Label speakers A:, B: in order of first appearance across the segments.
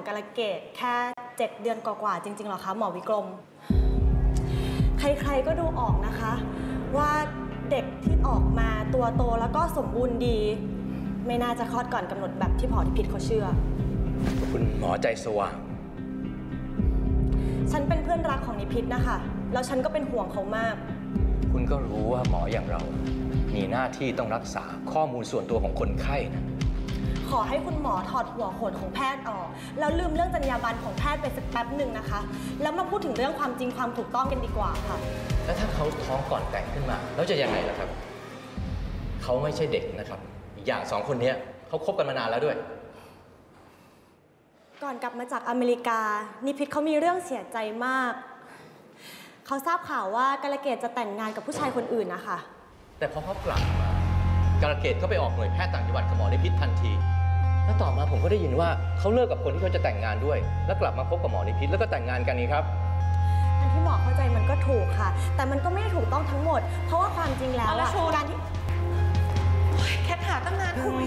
A: กาลเกตแค่7 เดือนกว่าๆจริงๆหรอคะหมอวิกรมใครๆก็ดูออกนะคะว่าเด็กที่ออกมาตัวโตแล้วก็สมบูรณ์ดีไม่น่าจะคลอดก่อนกำหนดแบบที่หมอนิพิษเขาเชื่อ
B: คุณหมอใจสว่าง
A: ฉันเป็นเพื่อนรักของนิพิษนะคะแล้วฉันก็เป็นห่วงเขามาก
B: คุณก็รู้ว่าหมออย่างเรามีหน้าที่ต้องรักษาข้อมูลส่วนตัวของคนไข้นะ
A: ขอให้คุณหมอถอดหัวโขนของแพทย์ออกแล้วลืมเรื่องจรรยาบรรณของแพทย์ไปสักแป๊บหนึ่งนะคะแล้วมาพูดถึงเรื่องความจริงความถูกต้องกันดีกว่าค่ะ
B: แล้วถ้าเขาท้องก่อนแต่งขึ้นมาแล้วจะยังไงล่ะครับเขาไม่ใช่เด็กนะครับอย่าง2 คนนี้เขาคบกันมานานแล้วด้วย
A: ก่อนกลับมาจากอเมริกานิพิษเขามีเรื่องเสียใจมากเขาทราบข่าวว่ากาลเกตจะแต่งงานกับผู้ชายคนอื่นนะคะ
B: แต่พอเขากลับมากาลเกตก็ไปออกหน่วยแพทย์ต่างจังหวัดกับหมอนิพิษทันทีแล้วต่อมาผมก็ได้ยินว่าเขาเลิกกับคนที่เขาจะแต่งงานด้วยแล้วกลับมาคบกับหมอนิพิษแล้วก็แต่งงานกันนี้ครับ
A: อันที่หมอเข้าใจมันก็ถูกค่ะแต่มันก็ไม่ถูกต้องทั้งหมดเพราะว่าความจริงแล้วการที่
C: แค่หาตั้งนานคุณ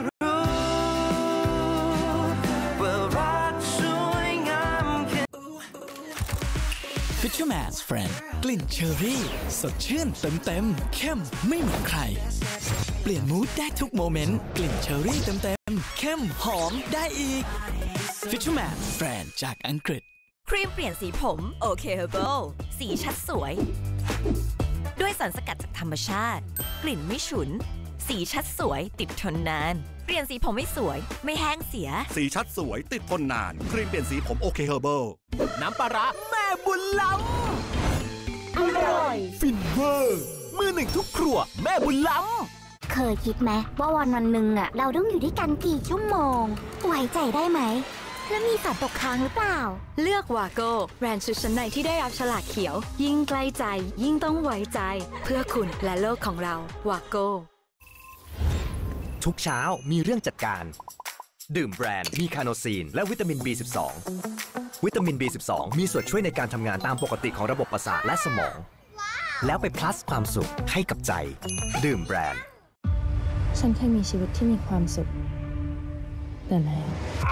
D: Fisherman's Friend กลิ่นเชอร์รี่สดชื่นเต็มเข้มไม่เหมือนใครเปลี่ยนมูดได้ทุกโมเมนต์กลิ่นเชอร์รี่เต็มเข้มหอมได้อีก Fisherman's Friend จากอังกฤษ
E: ครีมเปลี่ยนสีผมโอเคเฮอร์เบิลสีชัดสวยด้วยสารสกัดจากธรรมชาติกลิ่นไม่ฉุนสีชัดสวยติดทนนานเปลี่ยนสีผมไม่สวยไม่แห้งเสีย
F: สีชัดสวยติดทนนานครีมเปลี่ยนสีผมโอเคเฮอร์เบิล
D: น้ำปลาร้าแม่บุญล้ำอร่อยฟินเวอร์มือหนึ่งทุกครัวแม่บุญล้
G: ำเคยคิดไหมว่าวันหนึ่งเราต้องอยู่ด้วยกันกี่ชั่วโมงไว้ใจได้ไหมแล้วมีสัตว์ตกค้างหรือเปล่า
E: เลือกวาโก้แบรนด์ชุดชั้นในที่ได้รับฉลากเขียวยิ่งใกล้ใจยิ่งต้องไว้ใจเพื่อคุณและโลกของเราวาโก้
H: ทุกเช้ามีเรื่องจัดการดื่มแบรนด์มีคาโนซีนและวิตามิน B12 วิตามิน B12 มีส่วนช่วยในการทำงานตามปกติของระบบประสาทและสมองแล้วไปพลัสความสุขให้กับใจดื่มแบรนด์
I: ฉันเคยมีชีวิตที่มีความสุขแต่แล้ว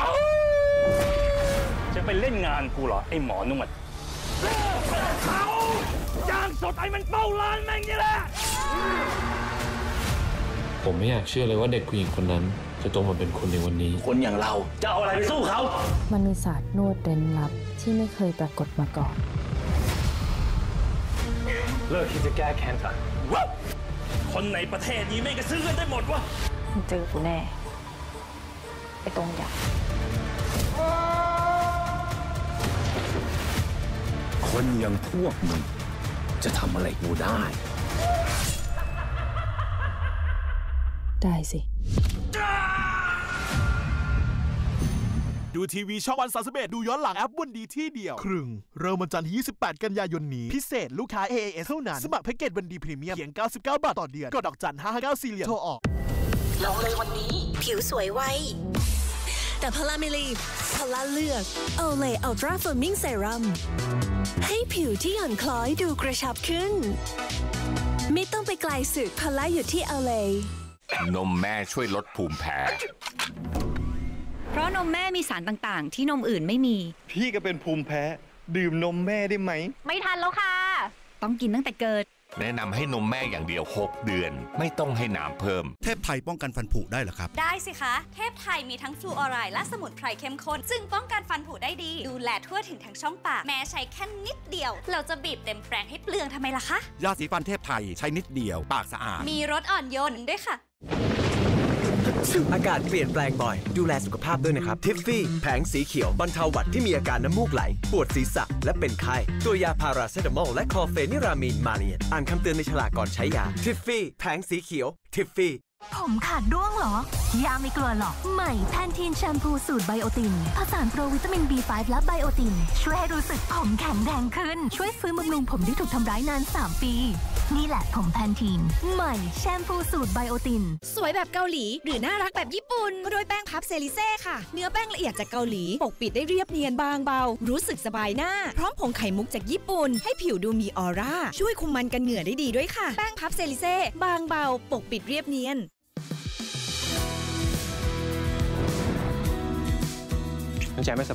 J: จะไปเล่นงานกูเหรอไอ้หมอนวดเขาจ้างสดไอ้มันเป้าล้านแม่งนี่แหละ
K: ผมไม่อยากเชื่อเลยว่าเด็กผู้หญิงคนนั้นจะโตมาเป็นคนในวันนี้
J: คนอย่างเราจะเอาอะไรไปสู้เขา
I: มันมีศาสตร์นวดเร้นลับที่ไม่เคยปรากฏมาก่อน
J: เลิกที่จะแก้แค้นกันคนในประเทศนี้ไม่กระซื้อกันได้หมดวะ
I: เจอกูแน่ไอ้ตรงยักษ์
F: คนอย่างพวกมึงจะทำอะไรกูได้
I: ได้สิ
L: ดูทีวีช่องวัน31ดูย้อนหลังแอปวันดีที่เดียวครึ่งเริ่มวันจันทร์ที่28 กันยายนนี้พิเศษลูกค้า AAS เท่านั้นสมัครแพ็กเกจวันดีพรีเมียมเพียง99 บาทต่อเดือนกดดอกจัน559 4 เหรียญโทรออก
E: ลองเลยวันนี้ผิวสวยไวแต่พลาเมลีพลาเลือกโอเลอัลตราเฟิร์มมิ่งเซรั่มให้ผิวที่หย่อนคล้อยดูกระชับขึ้นไม่ต้องไปไกลสึกพลาอยู่ที่โอเล
F: นมแม่ช่วยลดภูมิแพ้
E: เพราะนมแม่มีสารต่างๆที่นมอื่นไม่มี
M: พี่ก็เป็นภูมิแพ้ดื่มนมแม่ได้ไหม
E: ไม่ทันแล้วค่ะต้องกินตั้งแต่เกิด
F: แนะนำให้นมแม่อย่างเดียว6 เดือนไม่ต้องให้น้ำเพิ่มเทพไทยป้องกันฟันผุได้เหรอครับ
N: ได้สิคะเทพไทยมีทั้งฟลูออไรด์และสมุนไพรเข้มข้นซึ่งป้องกันฟันผุได้ดีดูแลทั่วถึงทั้งช่องปากแม้ใช้แค่นิดเดียวเราจะบีบเต็มแปรงให้เปลืองทำไมล่ะคะ
F: ยาสีฟันเทพไทยใช้นิดเดียวปากสะอาด
N: มีรสอ่อนโยนด้วยค่ะ
H: อากาศเปลี่ยนแปลงบ่อยดูแลสุขภาพด้วยนะครับทิฟฟี่แผงสีเขียวบรรเทาหวัดที่มีอาการน้ำมูกไหลปวดศีรษะและเป็นไข้ตัวยาพาราเซตามอลและคลอเฟนิรามีนมาเนียนอ่านคำเตือนในฉลากก่อนใช้ยาทิฟฟี่แผงสีเขียวทิฟฟี่
G: ผมขาดร่วงเหรอยาไม่กลัวหรอกใหม่แพนทีนแชมพูสูตรไบโอตินผสานโปรวิตามิน B5 และไบโอตินช่วยให้รู้สึกผมแข็งแรงขึ้นช่วยฟื้นบำรุงผมที่ถูกทำร้ายนาน3 ปีนี่แหละผมแพนทีนใหม่แชมพูสูตรไบโอติน
E: สวยแบบเกาหลีหรือน่ารักแบบญี่ปุ่นก็ด้วยแป้งพับเซริเซ่ค่ะเนื้อแป้งละเอียดจากเกาหลีปกปิดได้เรียบเนียนบางเบารู้สึกสบายหน้าพร้อมผงไข่มุกจากญี่ปุ่นให้ผิวดูมีออร่าช่วยคุมมันกันเหงื่อได้ดีด้วยค่ะแป้งพับเซริเซ่บางเบาปกปิดเรียบเนียน
M: น้องแจไม่